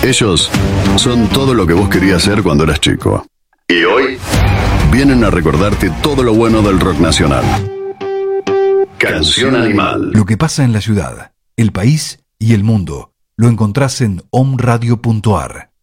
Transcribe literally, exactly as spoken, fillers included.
Ellos son todo lo que vos querías ser cuando eras chico. Y hoy vienen a recordarte todo lo bueno del rock nacional. Canción Animal. Lo que pasa en la ciudad, el país y el mundo lo encontrás en om radio punto ar.